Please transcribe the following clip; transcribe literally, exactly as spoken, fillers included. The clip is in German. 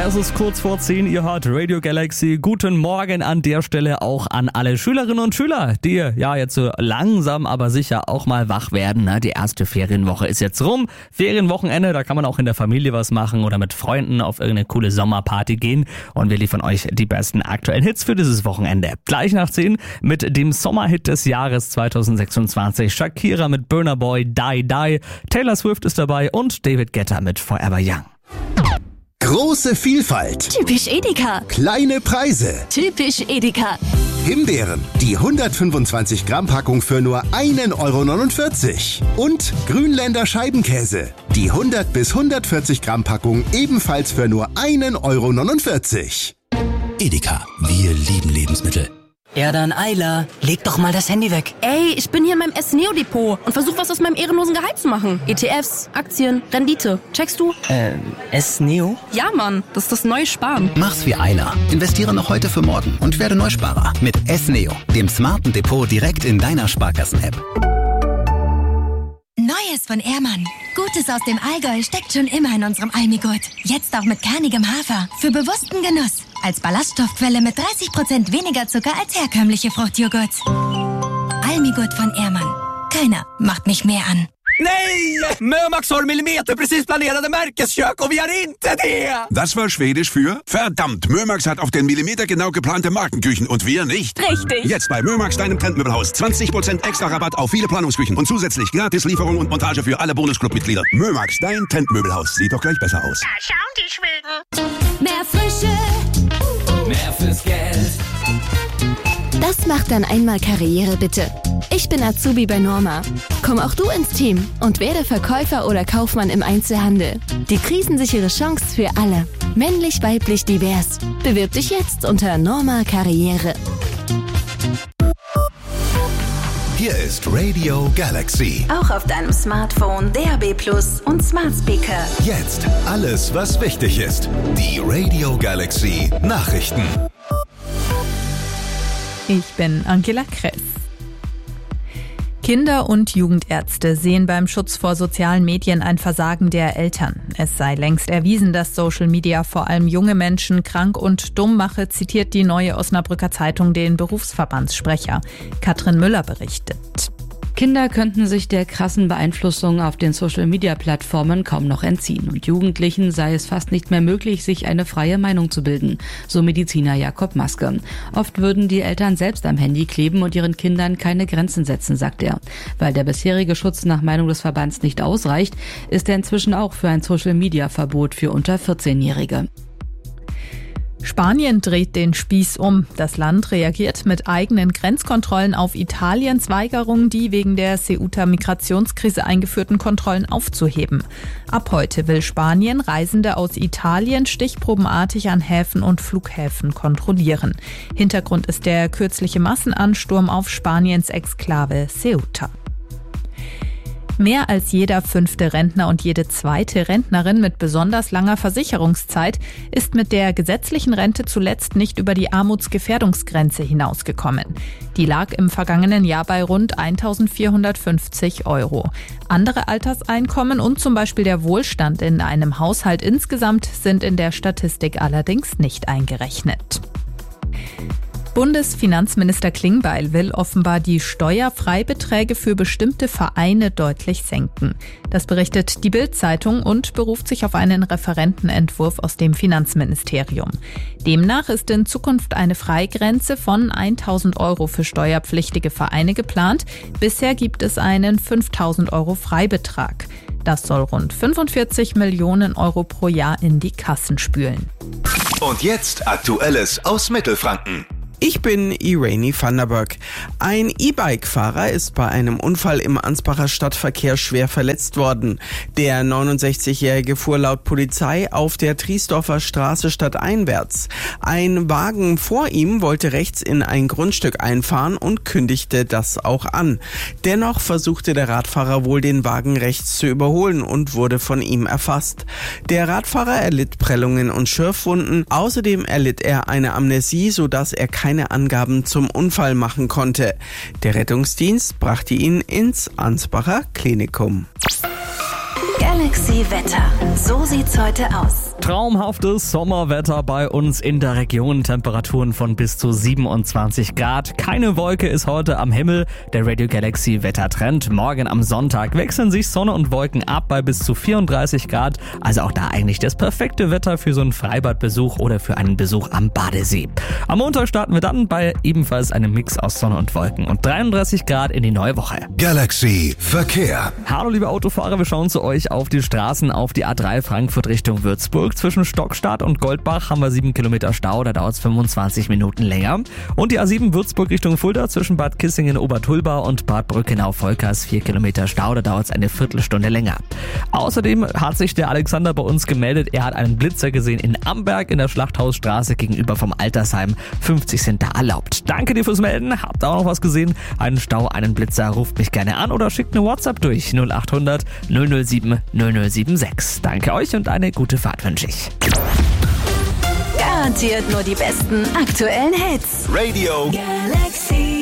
Es ist kurz vor zehn, ihr hört Radio Galaxy. Guten Morgen an der Stelle auch an alle Schülerinnen und Schüler, die ja jetzt so langsam aber sicher auch mal wach werden. Die erste Ferienwoche ist jetzt rum. Ferienwochenende, da kann man auch in der Familie was machen oder mit Freunden auf irgendeine coole Sommerparty gehen. Und wir liefern euch die besten aktuellen Hits für dieses Wochenende. Gleich nach zehn mit dem Sommerhit des Jahres zwanzig sechsundzwanzig. Shakira mit Burna Boy, Die Die. Taylor Swift ist dabei und David Guetta mit Forever Young. Große Vielfalt. Typisch Edeka. Kleine Preise. Typisch Edeka. Himbeeren, die hundertfünfundzwanzig Gramm Packung für nur ein Euro neunundvierzig. Und Grünländer Scheibenkäse, die hundert bis hundertvierzig Gramm Packung ebenfalls für nur ein Euro neunundvierzig. Edeka, wir lieben Lebensmittel. Ja dann, Ayla, leg doch mal das Handy weg. Ey, ich bin hier in meinem S-Neo-Depot und versuch was aus meinem ehrenlosen Gehalt zu machen. E T Fs, Aktien, Rendite. Checkst du? Ähm, S-Neo? Ja, Mann, das ist das neue Sparen. Mach's wie Ayla. Investiere noch heute für morgen und werde Neusparer mit S-Neo, dem smarten Depot direkt in deiner Sparkassen-App. Neues von Ehrmann. Gutes aus dem Allgäu steckt schon immer in unserem Almigurt. Jetzt auch mit kernigem Hafer. Für bewussten Genuss. Als Ballaststoffquelle mit dreißig Prozent weniger Zucker als herkömmliche Fruchtjoghurt. Almigurt von Ehrmann. Keiner macht mich mehr an. Nej! Mömax har millimeter precis planerade märkeskök och vi har inte det! Das war Schwedisch für verdammt. Mömax hat auf den Millimeter genau geplante Markenküchen und wir nicht. Richtig. Jetzt bei Mömax, deinem Trendmöbelhaus. zwanzig Prozent extra Rabatt auf viele Planungsküchen und zusätzlich gratis Lieferung und Montage für alle Bonusclub-Mitglieder. Mömax, dein Trendmöbelhaus. Sieht doch gleich besser aus. Da schauen die Schweden. Mehr Frische. Mehr fürs Geld. Das macht dann einmal Karriere, bitte. Ich bin Azubi bei Norma. Komm auch du ins Team und werde Verkäufer oder Kaufmann im Einzelhandel. Die krisensichere Chance für alle. Männlich, weiblich, divers. Bewirb dich jetzt unter Norma Karriere. Hier ist Radio Galaxy. Auch auf deinem Smartphone, D A B Plus und Smart Speaker. Jetzt alles, was wichtig ist. Die Radio Galaxy Nachrichten. Ich bin Angela Kress. Kinder- und Jugendärzte sehen beim Schutz vor sozialen Medien ein Versagen der Eltern. Es sei längst erwiesen, dass Social Media vor allem junge Menschen krank und dumm mache, zitiert die Neue Osnabrücker Zeitung den Berufsverbandssprecher. Katrin Müller berichtet. Kinder könnten sich der krassen Beeinflussung auf den Social-Media-Plattformen kaum noch entziehen. Und Jugendlichen sei es fast nicht mehr möglich, sich eine freie Meinung zu bilden, so Mediziner Jakob Maske. Oft würden die Eltern selbst am Handy kleben und ihren Kindern keine Grenzen setzen, sagt er. Weil der bisherige Schutz nach Meinung des Verbands nicht ausreicht, ist er inzwischen auch für ein Social-Media-Verbot für unter vierzehnjährige. Spanien dreht den Spieß um. Das Land reagiert mit eigenen Grenzkontrollen auf Italiens Weigerung, die wegen der Ceuta-Migrationskrise eingeführten Kontrollen aufzuheben. Ab heute will Spanien Reisende aus Italien stichprobenartig an Häfen und Flughäfen kontrollieren. Hintergrund ist der kürzliche Massenansturm auf Spaniens Exklave Ceuta. Mehr als jeder fünfte Rentner und jede zweite Rentnerin mit besonders langer Versicherungszeit ist mit der gesetzlichen Rente zuletzt nicht über die Armutsgefährdungsgrenze hinausgekommen. Die lag im vergangenen Jahr bei rund eintausendvierhundertfünfzig Euro. Andere Alterseinkommen und zum Beispiel der Wohlstand in einem Haushalt insgesamt sind in der Statistik allerdings nicht eingerechnet. Bundesfinanzminister Klingbeil will offenbar die Steuerfreibeträge für bestimmte Vereine deutlich senken. Das berichtet die Bild-Zeitung und beruft sich auf einen Referentenentwurf aus dem Finanzministerium. Demnach ist in Zukunft eine Freigrenze von eintausend Euro für steuerpflichtige Vereine geplant. Bisher gibt es einen fünftausend Euro Freibetrag. Das soll rund fünfundvierzig Millionen Euro pro Jahr in die Kassen spülen. Und jetzt Aktuelles aus Mittelfranken. Ich bin Irene van der Berg. Ein E-Bike-Fahrer ist bei einem Unfall im Ansbacher Stadtverkehr schwer verletzt worden. Der neunundsechzigjährige fuhr laut Polizei auf der Triesdorfer Straße stadteinwärts. Ein Wagen vor ihm wollte rechts in ein Grundstück einfahren und kündigte das auch an. Dennoch versuchte der Radfahrer wohl, den Wagen rechts zu überholen und wurde von ihm erfasst. Der Radfahrer erlitt Prellungen und Schürfwunden. Außerdem erlitt er eine Amnesie, sodass er keine Angaben zum Unfall machen konnte. Der Rettungsdienst brachte ihn ins Ansbacher Klinikum. Galaxy Wetter. So sieht's heute aus. Traumhaftes Sommerwetter bei uns in der Region. Temperaturen von bis zu siebenundzwanzig Grad. Keine Wolke ist heute am Himmel. Der Radio Galaxy Wettertrend. Morgen am Sonntag wechseln sich Sonne und Wolken ab bei bis zu vierunddreißig Grad. Also auch da eigentlich das perfekte Wetter für so einen Freibadbesuch oder für einen Besuch am Badesee. Am Montag starten wir dann bei ebenfalls einem Mix aus Sonne und Wolken und dreiunddreißig Grad in die neue Woche. Galaxy Verkehr. Hallo liebe Autofahrer, wir schauen zu euch auf die Straßen auf die A drei Frankfurt Richtung Würzburg. Zwischen Stockstadt und Goldbach haben wir sieben Kilometer Stau, da dauert es fünfundzwanzig Minuten länger. Und die A sieben Würzburg Richtung Fulda zwischen Bad Kissingen-Obertulba und Bad Brückenau-Volkers vier Kilometer Stau, da dauert es eine Viertelstunde länger. Außerdem hat sich der Alexander bei uns gemeldet, er hat einen Blitzer gesehen in Amberg in der Schlachthausstraße gegenüber vom Altersheim. fünfzig sind da erlaubt. Danke dir fürs Melden, habt ihr auch noch was gesehen? Einen Stau, einen Blitzer, ruft mich gerne an oder schickt eine WhatsApp durch null acht hundert null null sieben null null sieben sechs. Danke euch und eine gute Fahrt wünsche ich. Garantiert nur die besten aktuellen Hits. Radio Galaxy.